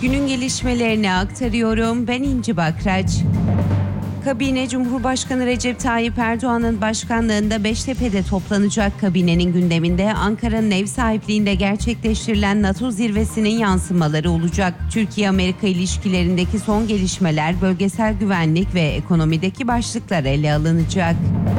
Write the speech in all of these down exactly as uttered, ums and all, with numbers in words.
Günün gelişmelerini aktarıyorum. Ben İnci Bakraç. Kabine Cumhurbaşkanı Recep Tayyip Erdoğan'ın başkanlığında Beştepe'de toplanacak. Kabinenin gündeminde Ankara'nın ev sahipliğinde gerçekleştirilen NATO zirvesinin yansımaları olacak. Türkiye-Amerika ilişkilerindeki son gelişmeler, bölgesel güvenlik ve ekonomideki başlıklar ele alınacak.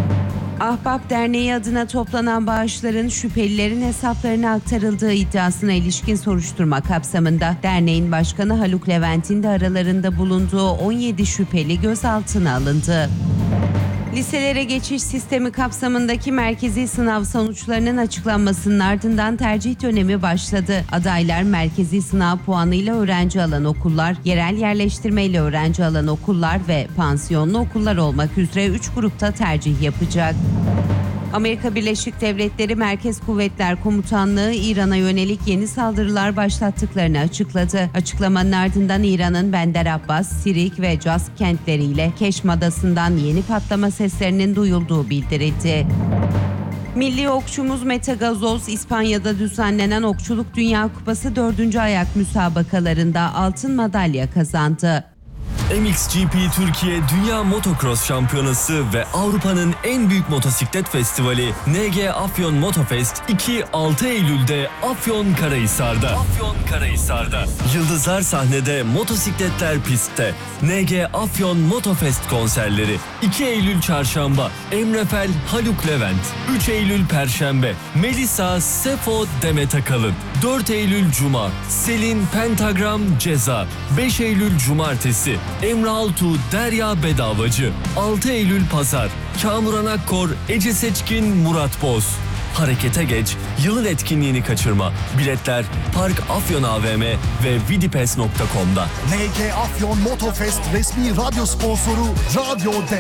Ahbap Derneği adına toplanan bağışların şüphelilerin hesaplarına aktarıldığı iddiasına ilişkin soruşturma kapsamında derneğin başkanı Haluk Levent'in de aralarında bulunduğu on yedi şüpheli gözaltına alındı. Liselere geçiş sistemi kapsamındaki merkezi sınav sonuçlarının açıklanmasının ardından tercih dönemi başladı. Adaylar merkezi sınav puanıyla öğrenci alan okullar, yerel yerleştirmeyle öğrenci alan okullar ve pansiyonlu okullar olmak üzere üç grupta tercih yapacak. Amerika Birleşik Devletleri Merkez Kuvvetler Komutanlığı İran'a yönelik yeni saldırılar başlattıklarını açıkladı. Açıklamanın ardından İran'ın Bender Abbas, Sirik ve Cask kentleriyle Keşm Adası'ndan yeni patlama seslerinin duyulduğu bildirildi. Milli okçumuz Mete Gazoz, İspanya'da düzenlenen Okçuluk Dünya Kupası dördüncü ayak müsabakalarında altın madalya kazandı. M X G P Türkiye Dünya Motocross Şampiyonası ve Avrupa'nın en büyük motosiklet festivali N G Afyon Motofest iki altı Eylül'de Afyonkarahisar'da. Afyonkarahisar'da. Yıldızlar sahnede, motosikletler pistte. N G Afyon Motofest konserleri. iki Eylül Çarşamba Emre Fel, Haluk Levent. üç Eylül Perşembe Melisa, Sefo, Demet Akalın. dört Eylül Cuma Selin, Pentagram, Ceza. beş Eylül Cumartesi Emre Altuğ, Derya Bedavacı. altı Eylül Pazar Kamuran Akkor, Ece Seçkin, Murat Boz. Harekete geç, yılın etkinliğini kaçırma. Biletler Park Afyon A V M ve vidipes nokta com'da. N G Afyon Motofest resmi radyo sponsoru Radyo D.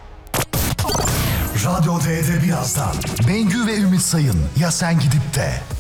Radyo D'de birazdan Bengü ve Ümit Sayın Ya Sen Gidip De.